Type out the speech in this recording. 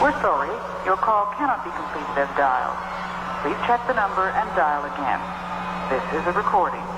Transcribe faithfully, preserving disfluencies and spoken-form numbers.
We're sorry, your call cannot be completed as dialed. Please check the number and dial again. This is a recording.